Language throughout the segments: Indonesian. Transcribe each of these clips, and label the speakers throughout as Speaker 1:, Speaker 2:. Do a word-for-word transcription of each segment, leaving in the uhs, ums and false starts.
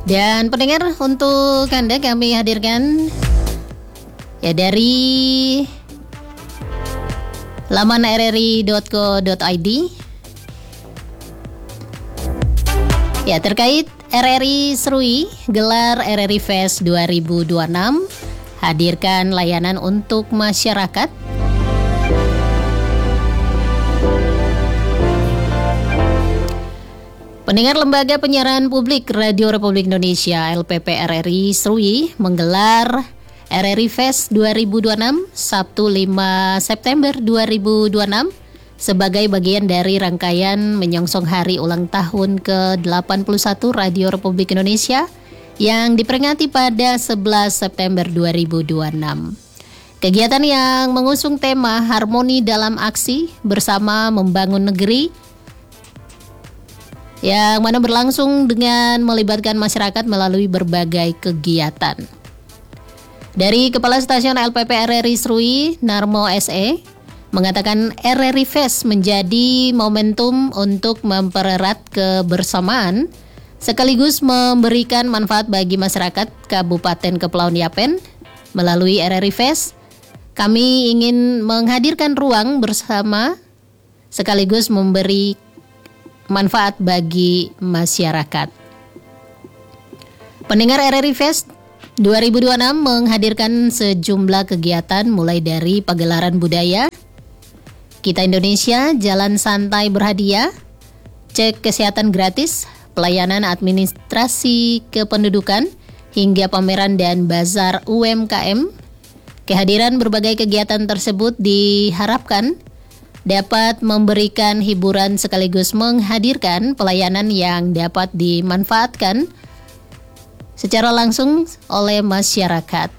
Speaker 1: Dan pendengar, untuk Anda kami hadirkan ya dari laman r r i dot co dot i d ya terkait R R I Serui gelar R R I Fest dua ribu dua puluh enam, hadirkan layanan untuk masyarakat. Pendengar, Lembaga Penyiaran Publik Radio Republik Indonesia L P P R R I Serui menggelar R R I Fest dua ribu dua puluh enam Sabtu lima September dua ribu dua puluh enam sebagai bagian dari rangkaian menyongsong hari ulang tahun ke delapan puluh satu Radio Republik Indonesia yang diperingati pada sebelas September dua ribu dua puluh enam. Kegiatan yang mengusung tema Harmoni dalam Aksi Bersama Membangun Negeri, yang mana berlangsung dengan melibatkan masyarakat melalui berbagai kegiatan. Dari Kepala Stasiun L P P R R I Serui, Narmo S E, mengatakan R R I Fest menjadi momentum untuk mempererat kebersamaan sekaligus memberikan manfaat bagi masyarakat Kabupaten Kepulauan Yapen. Melalui R R I Fest, kami ingin menghadirkan ruang bersama sekaligus memberi manfaat bagi masyarakat. Pendengar, R R I Fest dua ribu dua puluh enam menghadirkan sejumlah kegiatan mulai dari pagelaran budaya, Kita Indonesia, Jalan Santai Berhadiah, Cek Kesehatan Gratis, Pelayanan Administrasi Kependudukan, hingga pameran dan bazar U M K M. Kehadiran berbagai kegiatan tersebut diharapkan dapat memberikan hiburan sekaligus menghadirkan pelayanan yang dapat dimanfaatkan secara langsung oleh masyarakat.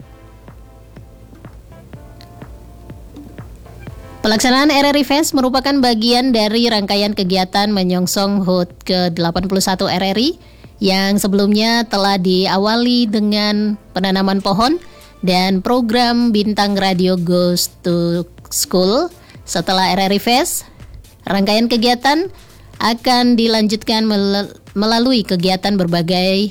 Speaker 1: Pelaksanaan R R I Fest merupakan bagian dari rangkaian kegiatan menyongsong H U T ke delapan puluh satu R R I yang sebelumnya telah diawali dengan penanaman pohon dan program Bintang Radio Goes to School. Setelah R R I Fest, rangkaian kegiatan akan dilanjutkan mel- melalui kegiatan berbagai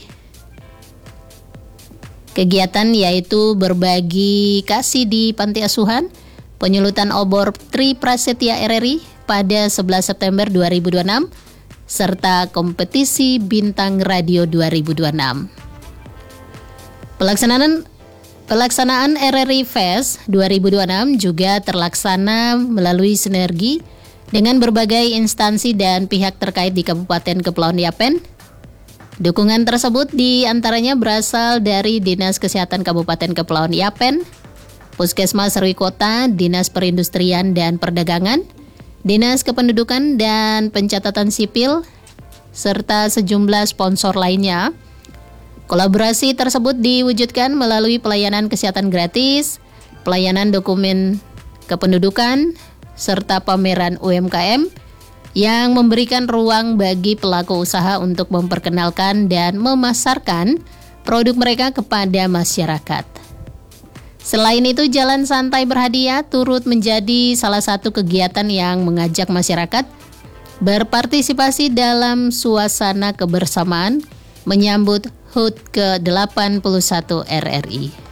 Speaker 1: kegiatan yaitu berbagi kasih di panti asuhan, penyulutan obor Tri Prasetya R R I pada sebelas September dua ribu dua puluh enam, serta kompetisi Bintang Radio dua ribu dua puluh enam. Pelaksanaan Pelaksanaan R R I Fest dua ribu dua puluh enam juga terlaksana melalui sinergi dengan berbagai instansi dan pihak terkait di Kabupaten Kepulauan Yapen. Dukungan tersebut diantaranya berasal dari Dinas Kesehatan Kabupaten Kepulauan Yapen, Puskesmas Serui Kota, Dinas Perindustrian dan Perdagangan, Dinas Kependudukan dan Pencatatan Sipil, serta sejumlah sponsor lainnya. Kolaborasi tersebut diwujudkan melalui pelayanan kesehatan gratis, pelayanan dokumen kependudukan, serta pameran U M K M yang memberikan ruang bagi pelaku usaha untuk memperkenalkan dan memasarkan produk mereka kepada masyarakat. Selain itu, Jalan Santai Berhadiah turut menjadi salah satu kegiatan yang mengajak masyarakat berpartisipasi dalam suasana kebersamaan menyambut H U T ke delapan puluh satu R R I.